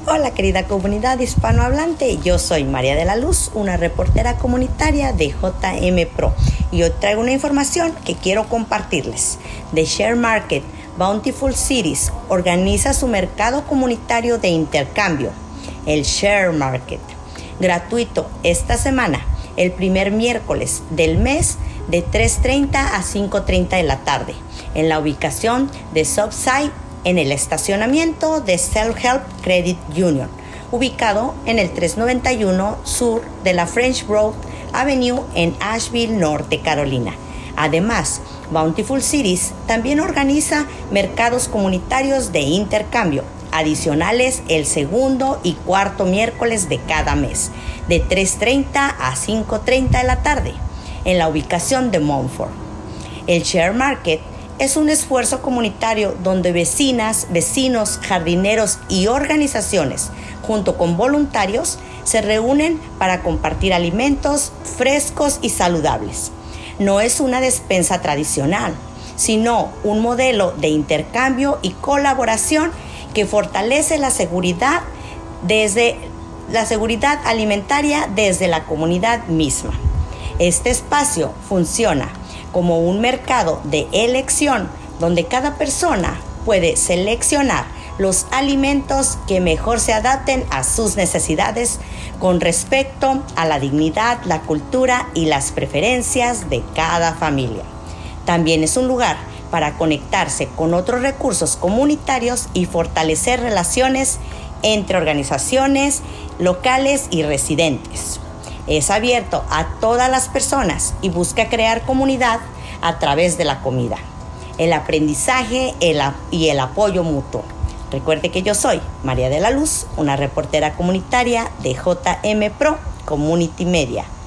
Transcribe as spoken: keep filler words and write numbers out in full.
Hola querida comunidad hispanohablante, yo soy María de la Luz, una reportera comunitaria de J M Pro, y hoy traigo una información que quiero compartirles. The Share Market Bountiful Cities organiza su mercado comunitario de intercambio, el Share Market, gratuito esta semana, el primer miércoles del mes de tres treinta a cinco treinta de la tarde, en la ubicación de Subside, en el estacionamiento de Self-Help Credit Union, ubicado en el trescientos noventa y uno sur de la French Road Avenue en Asheville, Norte Carolina. Además, Bountiful Cities también organiza mercados comunitarios de intercambio adicionales el segundo y cuarto miércoles de cada mes, de tres treinta a cinco treinta de la tarde, en la ubicación de Montfort. El Share Market es un esfuerzo comunitario donde vecinas, vecinos, jardineros y organizaciones, junto con voluntarios, se reúnen para compartir alimentos frescos y saludables. No es una despensa tradicional, sino un modelo de intercambio y colaboración que fortalece la seguridad desde la seguridad alimentaria desde la comunidad misma. Este espacio funciona como un mercado de elección donde cada persona puede seleccionar los alimentos que mejor se adapten a sus necesidades con respecto a la dignidad, la cultura y las preferencias de cada familia. También es un lugar para conectarse con otros recursos comunitarios y fortalecer relaciones entre organizaciones locales y residentes. Es abierto a todas las personas y busca crear comunidad a través de la comida, el aprendizaje el a- y el apoyo mutuo. Recuerde que yo soy María de la Luz, una reportera comunitaria de J M Pro Community Media.